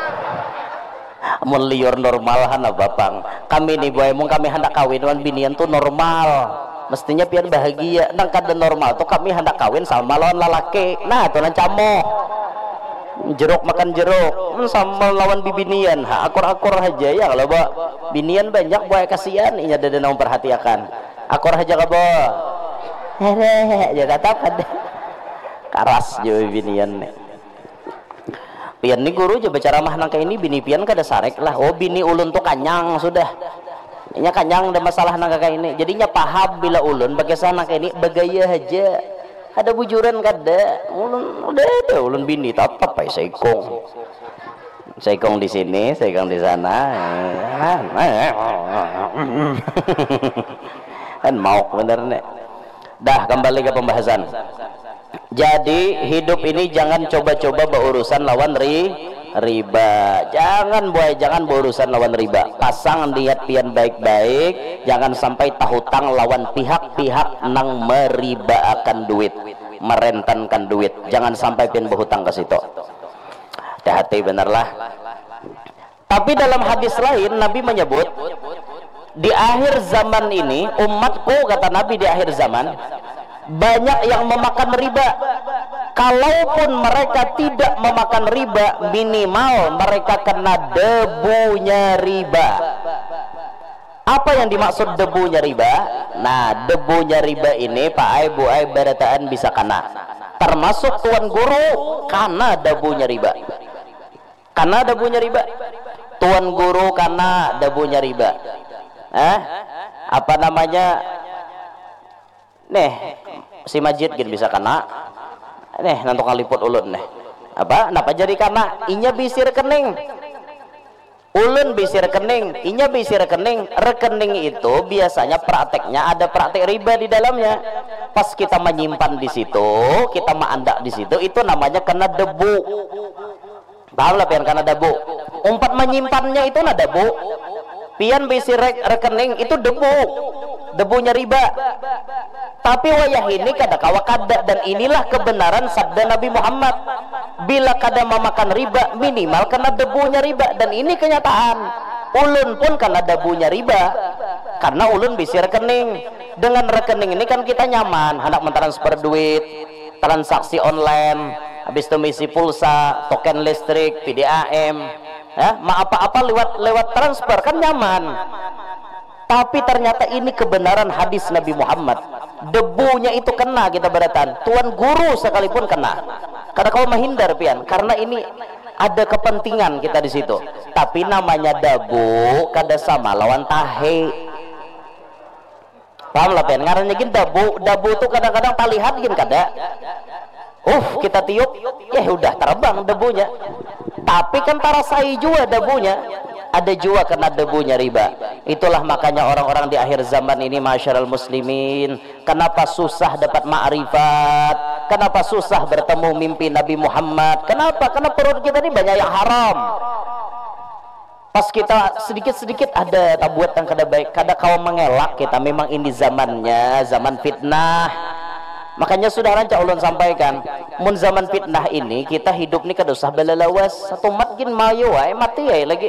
mun liur normal hana bapang kami nih boy mung kami hendak kawin wan binian tuh normal mestinya pian bahagia nang kada normal tuh kami hendak kawin sama lawan lalaki nah tuh camo jeruk makan jeruk sama lawan bibinian ha akor-akor aja ya kalau ba binian banyak boy kasihan inya ada naon perhatiakan akor aja ka ba hehe ya tetap kada karas je binian nih pian nih guru aja bicara mah nang kayak ini bini pian kada sarek lah oh bini ulun tuh kanyang sudah nya kanyang ada masalah nang kayak ini jadinya paham bila ulun bagaimana kayak ini bagaya aja ada bujuran kada ulun udah ada ulun bini tetap ay saikong saikong di sini saikong di sana kan mau bener nih dah kembali ke pembahasan jadi hidup ini jangan coba-coba berurusan lawan ri riba jangan boy jangan berurusan lawan riba pasang niat pian baik-baik jangan sampai tahutang lawan pihak-pihak nang meriba akan duit merentenkan duit jangan sampai pian berhutang ke situ hati-hati benerlah tapi dalam hadis lain Nabi menyebut di akhir zaman ini umatku kata Nabi di akhir zaman banyak yang memakan riba kalaupun mereka tidak memakan riba minimal mereka kena debunya riba apa yang dimaksud debunya riba nah debunya riba ini Pak Ai Bu Ai barataan bisa kena termasuk tuan guru karena debunya riba karena debunya riba. Tuan guru karena debunya riba. Eh? Apa namanya? Nih, si Majid gin bisa kena. Nih, nanti kaliput ulun nih. Apa? Napa jadi karena inya bisi rekening. Ulun bisi rekening, inya bisi rekening. Rekening itu biasanya prakteknya ada praktek riba di dalamnya. Pas kita menyimpan di situ, kita mengandak di situ, itu namanya kena debu. Paham lah pian kena debu. Umpat menyimpannya itu na debu. Pian bisi re rekening itu debu. Debunya riba. Tapi wayah ini kada kawa kada, dan inilah kebenaran sabda Nabi Muhammad. Bila kada memakan riba, minimal kena debunya riba, dan ini kenyataan. Ulun pun kena debunya riba karena ulun bisi rekening. Dengan rekening ini kan kita nyaman, hendak mentransfer duit, transaksi online, habis itu misi pulsa, token listrik, P D A M, ya, ma apa-apa lewat lewat transfer kan nyaman. Tapi ternyata ini kebenaran hadis Nabi Muhammad. Debunya itu kena kita beratan. Tuan guru sekalipun kena. Karena kau menghindar pian, karena ini ada kepentingan kita di situ. Tapi namanya debu kada sama lawan tahe. Paham lah pian? Ngarannya gin debu, debu itu kadang-kadang talihat gin kada. Uh, kita tiup, ya udah terbang debunya. Tapi kan tarasai juga debunya. Ada juga kena debunya riba. Itulah makanya orang-orang di akhir zaman ini, masyarul muslimin, kenapa susah dapat ma'rifat, kenapa susah bertemu mimpi Nabi Muhammad. Kenapa? Karena perut kita ini banyak yang haram. Pas kita sedikit-sedikit ada tabuat yang kada baik, kada kau mengelak kita. Memang ini zamannya zaman fitnah. Makanya sudah rancak ulun sampaikan, mun zaman fitnah ini kita hidup ni kada usah belalawas. Satu mat gin mayo ay mati ay lagi.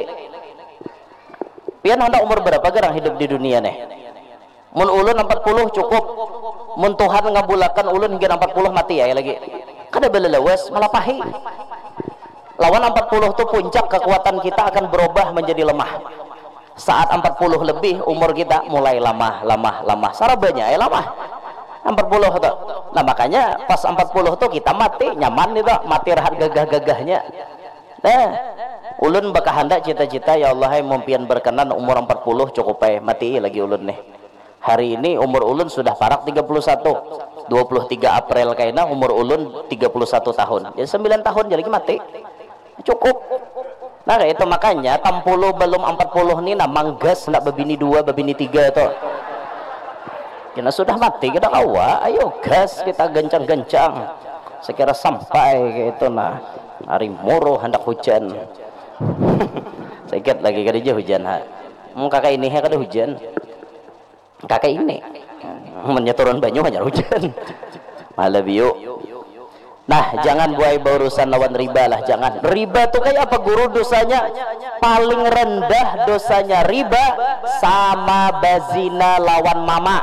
Pian hendak umur berapa gerang hidup di dunia nih? Mun ulun empat puluh cukup. Mun Tuhan ngabulakan ulun hingga empat puluh mati ya lagi. Kada belalawas malah pahi. Lawan empat puluh tu puncak kekuatan kita akan berubah menjadi lemah. Saat empat puluh lebih umur kita mulai lemah, lemah, lemah. Sarabanya ya lemah. empat puluh tu. Nah makanya pas empat puluh tu kita mati nyaman itu, mati rahat gagah-gagahnya. Nah, ulun bakal hendak cita-cita ya Allah hai mumpian berkenan umur empat puluh cukup ay mati lagi ulun nih. Hari ini umur ulun sudah parak tiga puluh satu. dua puluh tiga April kayaknya umur ulun tiga puluh satu tahun. Jadi sembilan tahun jadi mati. Cukup. Nah itu makanya tampuluh belum empat puluh nih nah manggas nak babini dua, babini tiga tuh. Kita sudah mati kita kawa, ayo gas kita gencang-gencang. Sekira sampai gitu nah hari moro hendak hujan. Sedikit lagi kerja hujan ha. Mau kakak ini ha kada hujan. Kakak ini menyeturun banyu hanya hujan. Malah biu. Nah, jangan buai berurusan lawan riba lah, jangan. Riba tuh kayak apa guru dosanya? Paling rendah dosanya riba sama bazina lawan mama.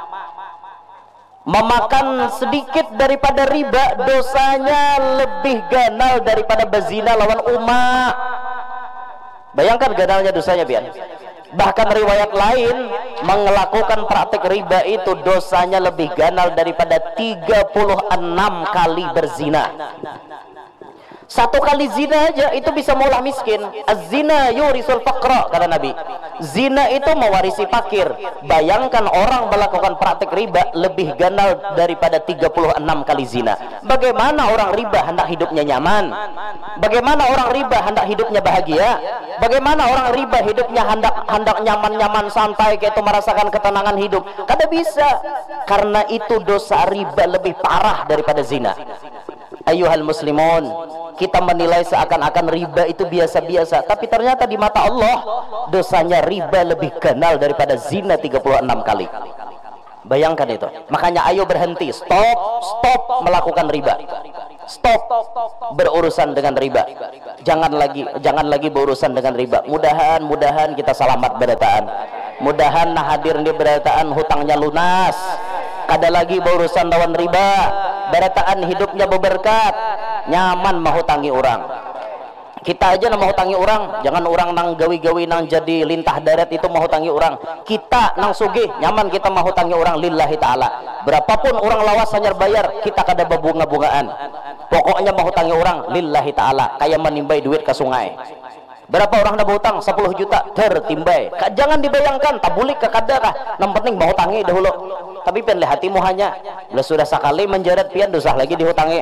Memakan sedikit daripada riba dosanya lebih ganal daripada bazina lawan umat. Bayangkan ganalnya dosanya pian. Bahkan riwayat lain melakukan praktek riba itu dosanya lebih ganal daripada tiga puluh enam kali berzina. Satu kali zina aja itu bisa maulah miskin. Az-zina yurisul faqra kata Nabi. Zina itu mewarisi fakir. Bayangkan orang melakukan praktek riba lebih ganal daripada tiga puluh enam kali zina. Bagaimana orang riba hendak hidupnya nyaman? Bagaimana orang riba hendak hidupnya bahagia? Bagaimana orang riba hidupnya hendak hendak nyaman-nyaman santai kayak itu merasakan ketenangan hidup? Kada bisa. Karena itu dosa riba lebih parah daripada zina. Ayuhal muslimun, kita menilai seakan-akan riba itu biasa-biasa, tapi ternyata di mata Allah dosanya riba lebih ganal daripada zina tiga puluh enam kali. Bayangkan itu. Makanya ayo berhenti, stop, stop melakukan riba. Stop berurusan dengan riba. Jangan lagi jangan lagi berurusan dengan riba. Mudahan-mudahan kita selamat berataan. Mudahan nah hadir di berataan hutangnya lunas. Kada lagi berurusan lawan riba. Berataan hidupnya berberkat, nyaman mahutangi orang. Kita aja nang mahutangi orang, jangan orang nang gawi-gawi nang jadi lintah darat itu mahutangi orang. Kita nang sugih, nyaman kita mahutangi orang lillahi ta'ala. Berapapun orang lawas hanyar bayar, kita kada berbunga-bungaan. Pokoknya menghutangi orang lillahi ta'ala, kayak menimbai duit ke sungai. Berapa orang nak berhutang? sepuluh juta tertimbai. Jangan dibayangkan tabulik ke kadakah, yang penting menghutangi dahulu. Tapi pian hatimu hanya bila sudah sekali menjerat pian dosa lagi dihutangi.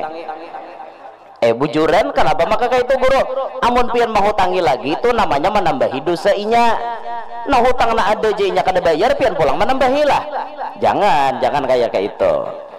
Eh bujuran kenapa maka kayak itu guru? Amun pian menghutangi lagi itu namanya menambahi dosa inya. Nah hutang nak ada je inya kada bayar pian pulang menambahilah. Jangan, jangan kayak kayak itu.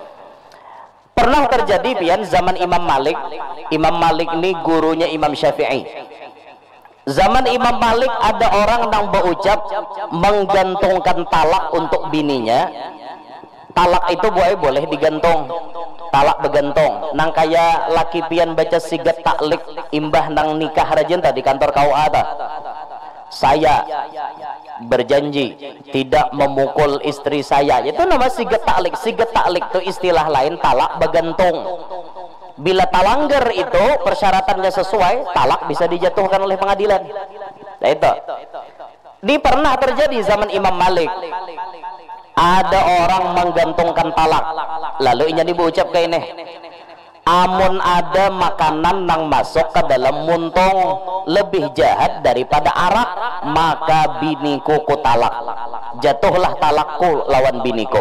Pernah terjadi pian zaman Imam Malik. Imam Malik ini gurunya Imam Syafi'i. Zaman Imam Malik ada orang yang berucap menggantungkan talak untuk bininya. Talak itu boleh boleh digantung. Talak begantung. Nang kaya laki pian baca sigat taklik imbah nang nikah rajin tadi kantor K U A ta. Saya berjanji tidak memukul istri saya. Itu nama sigat taklik. Sigat taklik itu istilah lain talak begantung. Bila talanggar itu persyaratannya sesuai, talak bisa dijatuhkan oleh pengadilan. Nah itu. Ini pernah terjadi zaman Imam Malik. Ada orang menggantungkan talak. Lalu ini diucap kayak ini. Amun ada makanan yang masuk ke dalam muntung lebih jahat daripada arak, maka biniku ku talak. Jatuhlah talakku lawan biniku.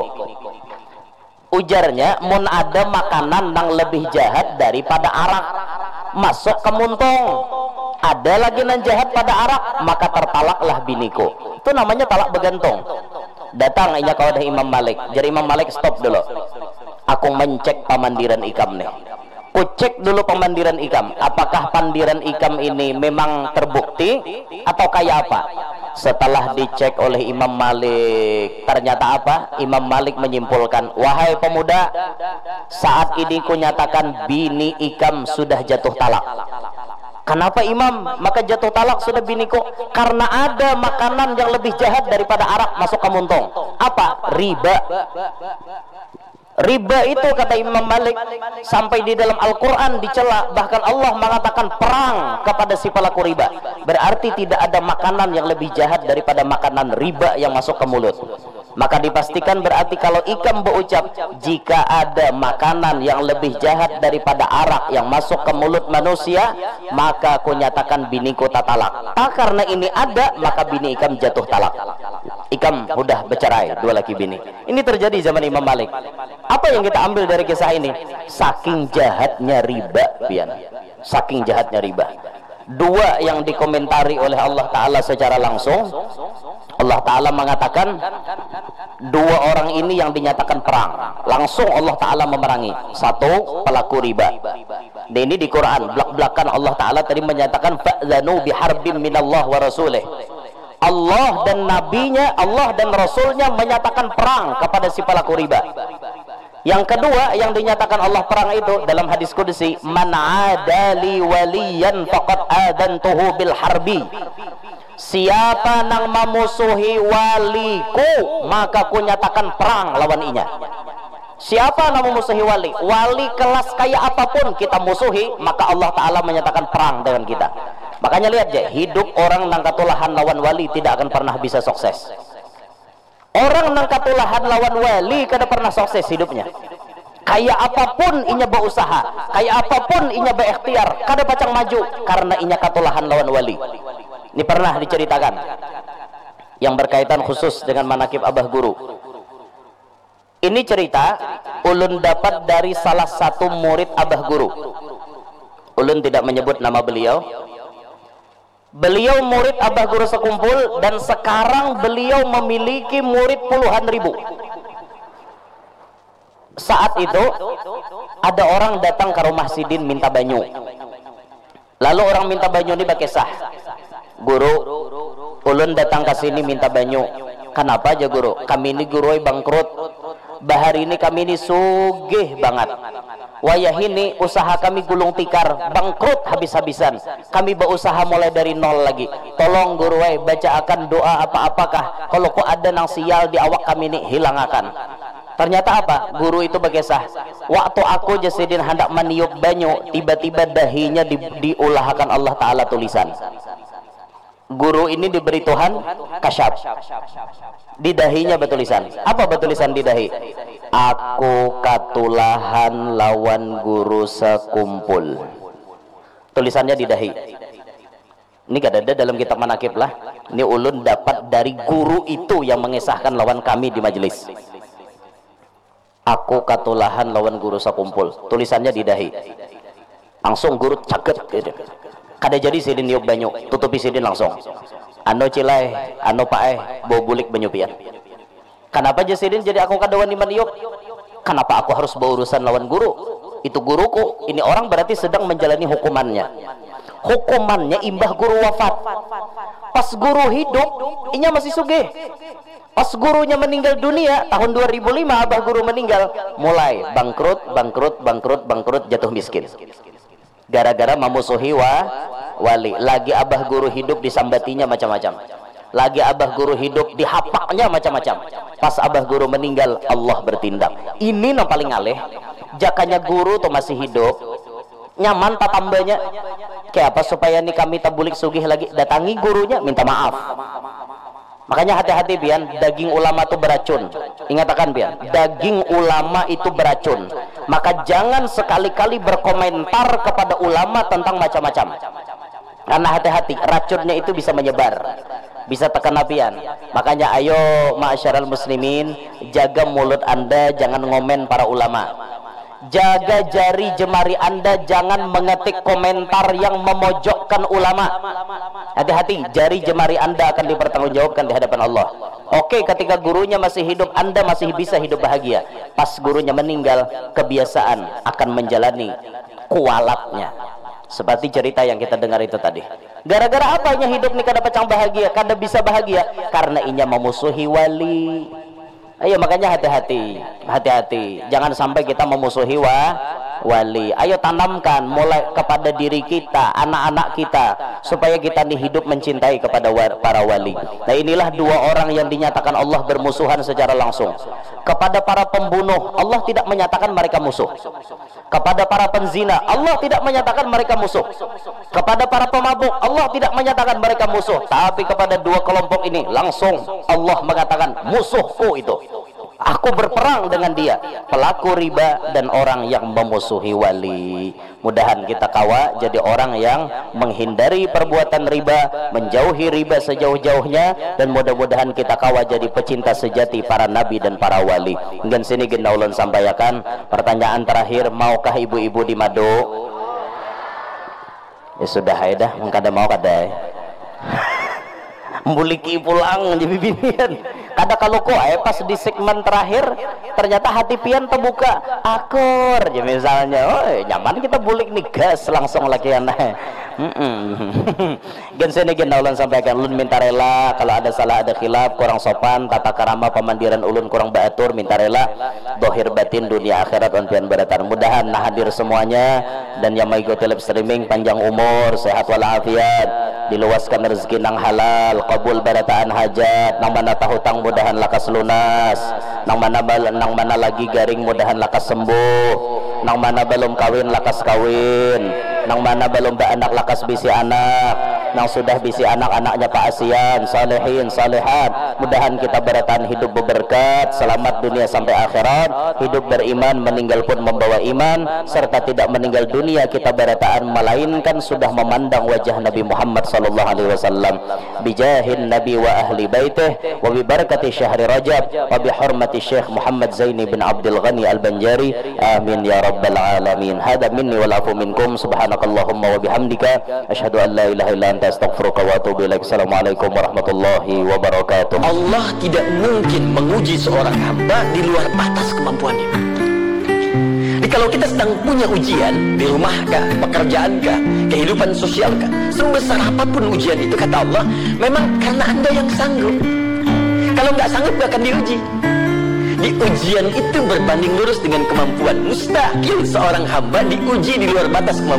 Ujarnya, mun ada makanan yang lebih jahat daripada arak masuk ke muntung, ada lagi yang jahat pada arak, maka tertalaklah biniku. Itu namanya talak begantung. Datang inya kau ada Imam Malik. Jadi Imam Malik stop dulu. Aku mencek pemandiran ikam nih. Ku cek dulu pemandiran ikam. Apakah pandiran ikam ini memang terbukti atau kayak apa? Setelah dicek oleh Imam Malik, ternyata apa? Imam Malik menyimpulkan, wahai pemuda, saat ini ku nyatakan bini ikam sudah jatuh talak. Kenapa Imam? Maka jatuh talak sudah biniku karena ada makanan yang lebih jahat daripada arak masuk ke muntung. Apa? Riba. Riba itu kata Imam Malik sampai di dalam Al-Quran dicela, bahkan Allah mengatakan perang kepada si pelaku riba. Berarti tidak ada makanan yang lebih jahat daripada makanan riba yang masuk ke mulut. Maka dipastikan berarti kalau ikam berucap jika ada makanan yang lebih jahat daripada arak yang masuk ke mulut manusia, maka aku nyatakan biniku tak talak. Tak karena ini ada, maka bini ikam jatuh talak. Ikam mudah bercerai dua laki bini. Ini terjadi zaman Imam Malik. Apa yang kita ambil dari kisah ini? Saking jahatnya riba, pian. Saking jahatnya riba. Dua yang dikomentari oleh Allah Ta'ala secara langsung. Allah Ta'ala mengatakan dua orang ini yang dinyatakan perang. Langsung Allah Ta'ala memerangi. Satu, pelaku riba. Dan ini di Quran. Belak-belakan Allah Ta'ala tadi menyatakan fa'zanu biharbim minallah wa rasulih. Allah dan nabinya, Allah dan rasulnya menyatakan perang kepada si pelaku riba. Yang kedua yang dinyatakan Allah perang itu dalam hadis qudsi, man adali waliyan faqad adantuhu bil harbi. Siapa nang memusuhi waliku, maka ku nyatakan perang lawan inya. Siapa nang memusuhi wali? Wali kelas kayak apapun kita musuhi, maka Allah Ta'ala menyatakan perang dengan kita. Makanya lihat aja, hidup orang nang katulahan lawan wali tidak akan pernah bisa sukses. Orang nang katulahan lawan wali kada pernah sukses hidupnya. Kayak apapun inya berusaha, kayak apapun inya berikhtiar, kada pacang maju karena inya katulahan lawan wali. Ini pernah diceritakan yang berkaitan khusus dengan manakib Abah Guru. Ini cerita ulun dapat dari salah satu murid Abah Guru. Ulun tidak menyebut nama beliau. Beliau murid Abah Guru sekumpul dan sekarang beliau memiliki murid puluhan ribu. Saat itu ada orang datang ke rumah Sidin minta banyu. Lalu orang minta banyu ini bakisah. Guru, ulun datang ke sini minta banyu. Kenapa aja guru? Kami ini guru bangkrut. Bahari ini kami ini sugih banget. Wayah ini usaha kami gulung tikar, bangkrut habis-habisan. Kami berusaha mulai dari nol lagi. Tolong guru way baca akan doa apa-apakah kalau kok ada nang sial di awak kami ini hilang akan. Ternyata apa? Guru itu berkisah, waktu aku Jasidin hendak meniup banyu, tiba-tiba dahinya di, diulahkan Allah Ta'ala tulisan. Guru ini diberi Tuhan kasyaf. Di dahinya bertulisan. Apa bertulisan di dahi? Aku katulahan lawan guru sekumpul. Tulisannya di dahi. Ini gak ada dalam kitab manakib lah. Ini ulun dapat dari guru itu yang mengisahkan lawan kami di majelis. Aku katulahan lawan guru sekumpul. Tulisannya di dahi. Langsung guru caket gitu. Kada jadi sidin niup banyu, tutupi sidin langsung. Ano cilai, ano pae, bawa bulik banyu pian. Kenapa aja sidin jadi aku kadawan iman niup? Kenapa aku harus berurusan lawan guru? Itu guruku. Ini orang berarti sedang menjalani hukumannya. Hukumannya imbah guru wafat. Pas guru hidup, inya masih sugih. Pas gurunya meninggal dunia tahun dua ribu lima, abah guru meninggal, mulai bangkrut, bangkrut, bangkrut, bangkrut, jatuh miskin. Gara-gara memusuhi wa, wali. Lagi abah guru hidup disambatinya macam-macam. Lagi abah guru hidup dihapaknya macam-macam. Pas abah guru meninggal, Allah bertindak. Ini yang paling aleh. Jakanya guru tuh masih hidup, nyaman tak tambahnya. Kayak apa supaya nih kami tabulik sugih lagi? Datangi gurunya, minta maaf. Makanya hati-hati pian, daging ulama itu beracun. Ingatkan pian, daging ulama itu beracun. Maka jangan sekali-kali berkomentar kepada ulama tentang macam-macam. Karena hati-hati, racunnya itu bisa menyebar, bisa tekan pian. Makanya ayo ma'asyaral muslimin, jaga mulut Anda, jangan ngomen para ulama. Jaga jari jemari Anda, jangan mengetik komentar yang memojokkan ulama. Hati-hati, jari jemari Anda akan dipertanggungjawabkan di hadapan Allah. Oke, ketika gurunya masih hidup, Anda masih bisa hidup bahagia. Pas gurunya meninggal, kebiasaan akan menjalani kualatnya. Seperti cerita yang kita dengar itu tadi. Gara-gara apa inya hidup nih kada pecang bahagia, kada bisa bahagia? Karena inya memusuhi wali. Ayo makanya hati-hati, hati-hati. Jangan sampai kita memusuhi wa, wali. Ayo tanamkan mulai kepada diri kita, anak-anak kita, supaya kita nih hidup mencintai kepada wa, para wali. Nah inilah dua orang yang dinyatakan Allah bermusuhan secara langsung. Kepada para pembunuh, Allah tidak menyatakan mereka musuh. Kepada para penzina, Allah tidak menyatakan mereka musuh. Kepada para pemabuk, Allah tidak menyatakan mereka musuh. Tapi kepada dua kelompok ini langsung Allah mengatakan musuhku itu. Aku berperang dengan dia, pelaku riba dan orang yang memusuhi wali. Mudahan kita kawa jadi orang yang menghindari perbuatan riba, menjauhi riba sejauh-jauhnya, dan mudah-mudahan kita kawa jadi pecinta sejati para nabi dan para wali. Dengan sini gena ulun sampaikan pertanyaan terakhir, maukah ibu-ibu di madu? Ya sudah ya dah, mengkada mau kada. Mbuliki pulang jadi binian. Kada kalau kok eh pas di segmen terakhir ternyata hati pian terbuka akur ya misalnya, oh nyaman kita bulik nih gas langsung lagi aneh. Gen sini gen ulun sampaikan, ulun minta rela kalau ada salah ada khilaf kurang sopan tata karama pemandiran ulun kurang baatur, minta rela dohir batin dunia akhirat ontian beratan. Mudahan nah hadir semuanya dan yang mengikuti live streaming panjang umur, sehat walafiat, diluaskan rezeki nang halal, kabul barataan hajat, nang mana tahu tang mudahan lakas lunas, nang mana bal nang mana lagi garing mudahan lakas sembuh, nang mana belum kawin lakas kawin, nang mana belum beranak lakas bisi anak, nang sudah bisi anak-anaknya paasian, salihin, salihat. Mudahan kita bertahan hidup berberkat, selamat dunia sampai akhirat, hidup beriman, meninggal pun membawa iman, serta tidak meninggal dunia kita bertahan melainkan sudah memandang wajah Nabi Muhammad sallallahu alaihi wasallam. Bijahin Nabi wa ahli baitih wa bi barakati syahri Rajab wa bi hurmati Syekh Muhammad Zaini bin Abdul Ghani Al-Banjari. Amin ya rabbal alamin. Hada minni wal afu minkum. Subhanakallahumma wa bihamdika asyhadu an la ilaha illa anta astaghfiruka wa atubu ilaik. Assalamualaikum warahmatullahi wabarakatuh. Allah tidak mungkin menguji seorang hamba di luar batas kemampuannya. Jadi kalau kita sedang punya ujian di rumah kah, pekerjaan kah, kehidupan sosial kah, sebesar apapun ujian itu kata Allah, memang karena Anda yang sanggup. Kalau nggak sanggup nggak akan diuji. Di ujian itu berbanding lurus dengan kemampuan. Mustahil seorang hamba diuji di luar batas kemampuan.